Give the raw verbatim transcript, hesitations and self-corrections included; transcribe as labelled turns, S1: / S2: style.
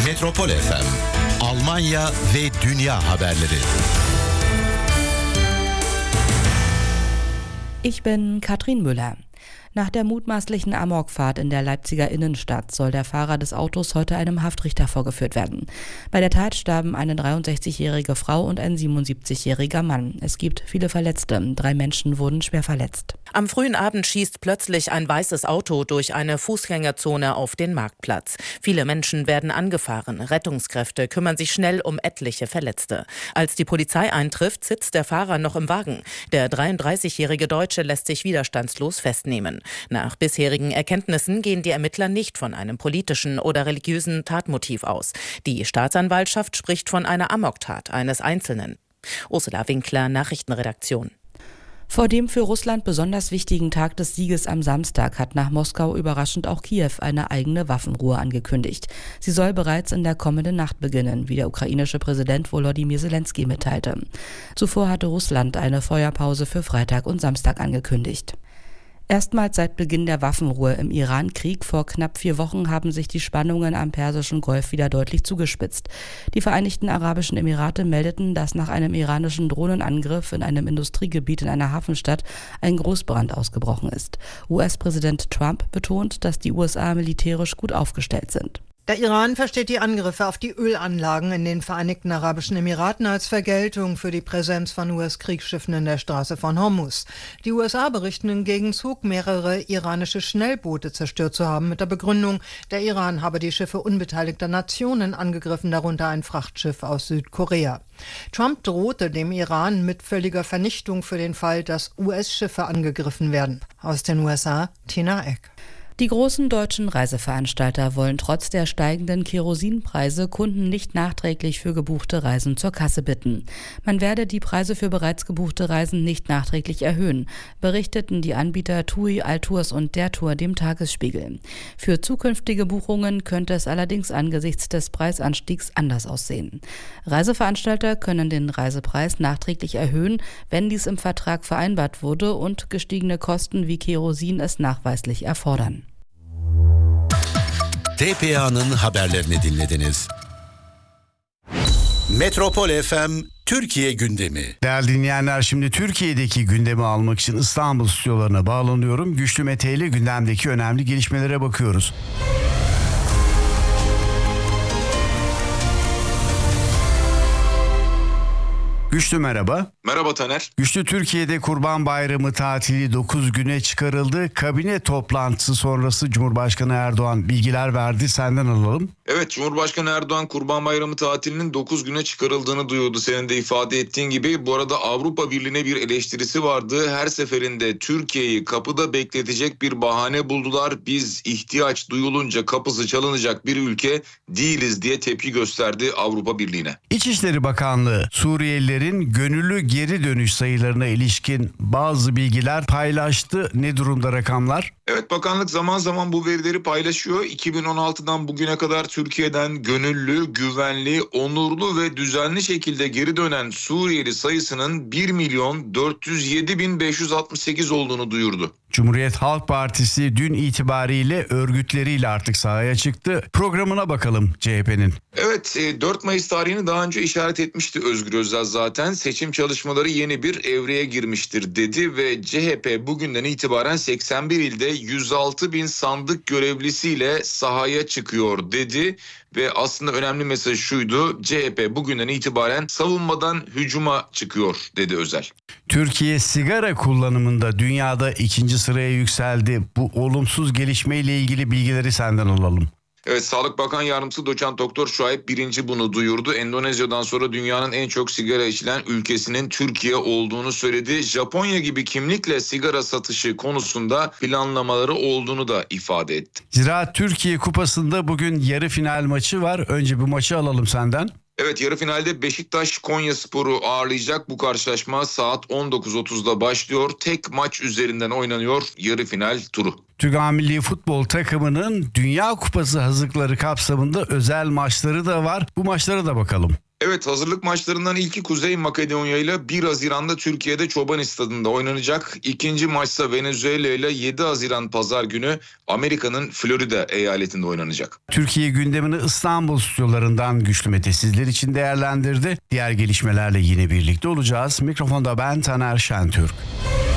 S1: Metropol F M, Almanya ve dünya haberleri.
S2: Ich bin Katrin Müller. Nach der mutmaßlichen Amokfahrt in der Leipziger Innenstadt soll der Fahrer des Autos heute einem Haftrichter vorgeführt werden. Bei der Tat starben eine dreiundsechzigjährige Frau und ein siebenundsiebzigjähriger Mann. Es gibt viele Verletzte. Drei Menschen wurden schwer verletzt.
S3: Am frühen Abend schießt plötzlich ein weißes Auto durch eine Fußgängerzone auf den Marktplatz. Viele Menschen werden angefahren. Rettungskräfte kümmern sich schnell um etliche Verletzte. Als die Polizei eintrifft, sitzt der Fahrer noch im Wagen. Der dreiunddreißigjährige Deutsche lässt sich widerstandslos festnehmen. Nach bisherigen Erkenntnissen gehen die Ermittler nicht von einem politischen oder religiösen Tatmotiv aus. Die Staatsanwaltschaft spricht von einer Amoktat eines Einzelnen. Ursula Winkler, Nachrichtenredaktion.
S2: Vor dem für Russland besonders wichtigen Tag des Sieges am Samstag hat nach Moskau überraschend auch Kiew eine eigene Waffenruhe angekündigt. Sie soll bereits in der kommenden Nacht beginnen, wie der ukrainische Präsident Volodymyr Zelensky mitteilte. Zuvor hatte Russland eine Feuerpause für Freitag und Samstag angekündigt. Erstmals seit Beginn der Waffenruhe im Iran-Krieg vor knapp vier Wochen haben sich die Spannungen am Persischen Golf wieder deutlich zugespitzt. Die Vereinigten Arabischen Emirate meldeten, dass nach einem iranischen Drohnenangriff in einem Industriegebiet in einer Hafenstadt ein Großbrand ausgebrochen ist. U S-Präsident Trump betont, dass die U S A militärisch gut aufgestellt sind.
S4: Der Iran versteht die Angriffe auf die Ölanlagen in den Vereinigten Arabischen Emiraten als Vergeltung für die Präsenz von U S-Kriegsschiffen in der Straße von Hormuz. Die U S A berichten im Gegenzug, mehrere iranische Schnellboote zerstört zu haben, mit der Begründung, der Iran habe die Schiffe unbeteiligter Nationen angegriffen, darunter ein Frachtschiff aus Südkorea. Trump drohte dem Iran mit völliger Vernichtung für den Fall, dass U S-Schiffe angegriffen werden. Aus den U S A, Tina Eck.
S2: Die großen deutschen Reiseveranstalter wollen trotz der steigenden Kerosinpreise Kunden nicht nachträglich für gebuchte Reisen zur Kasse bitten. Man werde die Preise für bereits gebuchte Reisen nicht nachträglich erhöhen, berichteten die Anbieter TUI, Altours und der Tour dem Tagesspiegel. Für zukünftige Buchungen könnte es allerdings angesichts des Preisanstiegs anders aussehen. Reiseveranstalter können den Reisepreis nachträglich erhöhen, wenn dies im Vertrag vereinbart wurde und gestiegene Kosten wie Kerosin es nachweislich erfordern.
S1: T P A'nın haberlerini dinlediniz. Metropol F M Türkiye gündemi.
S5: Değerli dinleyenler, şimdi Türkiye'deki gündemi almak için İstanbul stüdyolarına bağlanıyorum. Güçlü Mete ile gündemdeki önemli gelişmelere bakıyoruz. Güçlü merhaba.
S6: Merhaba Taner.
S5: Güçlü, Türkiye'de Kurban Bayramı tatili dokuz güne çıkarıldı. Kabine toplantısı sonrası Cumhurbaşkanı Erdoğan bilgiler verdi. Senden alalım.
S6: Evet, Cumhurbaşkanı Erdoğan Kurban Bayramı tatilinin dokuz güne çıkarıldığını duyurdu. Senin de ifade ettiğin gibi. Bu arada Avrupa Birliği'ne bir eleştirisi vardı. Her seferinde Türkiye'yi kapıda bekletecek bir bahane buldular. Biz ihtiyaç duyulunca kapısı çalınacak bir ülke değiliz diye tepki gösterdi Avrupa Birliği'ne.
S5: İçişleri Bakanlığı Suriyelilerin gönüllü geri dönüş sayılarına ilişkin bazı bilgiler paylaştı. Ne durumda rakamlar?
S6: Evet, bakanlık zaman zaman bu verileri paylaşıyor. iki bin on altıdan bugüne kadar Türkiye'den gönüllü, güvenli, onurlu ve düzenli şekilde geri dönen Suriyeli sayısının bir milyon dört yüz yedi bin beş yüz altmış sekiz olduğunu duyurdu.
S5: Cumhuriyet Halk Partisi dün itibariyle örgütleriyle artık sahaya çıktı. Programına bakalım C H P'nin.
S6: Evet, dört Mayıs tarihini daha önce işaret etmişti Özgür Özel zaten. Seçim çalışmaları yeni bir evreye girmiştir dedi ve C H P bugünden itibaren seksen bir ilde yüz altı bin sandık görevlisiyle sahaya çıkıyor dedi. Ve aslında önemli mesaj şuydu: C H P bugünden itibaren savunmadan hücuma çıkıyor dedi Özel.
S5: Türkiye sigara kullanımında dünyada ikinci sıraya yükseldi. Bu olumsuz gelişmeyle ilgili bilgileri senden alalım.
S6: Evet, Sağlık Bakan Yardımcısı Doçent Doktor Şuayb Birinci bunu duyurdu. Endonezya'dan sonra dünyanın en çok sigara içilen ülkesinin Türkiye olduğunu söyledi. Japonya gibi kimlikle sigara satışı konusunda planlamaları olduğunu da ifade etti.
S5: Ziraat Türkiye Kupası'nda bugün yarı final maçı var. Önce bu maçı alalım senden.
S6: Evet, yarı finalde Beşiktaş Konyaspor'u ağırlayacak. Bu karşılaşma saat on dokuz otuzda başlıyor. Tek maç üzerinden oynanıyor yarı final turu.
S5: Türk Milli Futbol takımının Dünya Kupası hazırlıkları kapsamında özel maçları da var. Bu maçlara da bakalım.
S6: Evet. Evet, hazırlık maçlarından ilki Kuzey Makedonya ile bir Haziran'da Türkiye'de Çobani Stadı'nda oynanacak. İkinci maçsa Venezuela ile yedi Haziran Pazar günü Amerika'nın Florida eyaletinde oynanacak.
S5: Türkiye gündemini İstanbul stüdyolarından Güçlü Mete sizler için değerlendirdi. Diğer gelişmelerle yine birlikte olacağız. Mikrofonda ben Taner Şentürk.